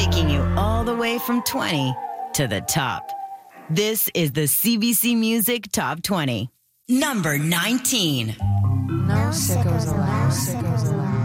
taking you all the way from 20 to the top. This is the CBC Music Top 20. Number 19. No sickos allowed.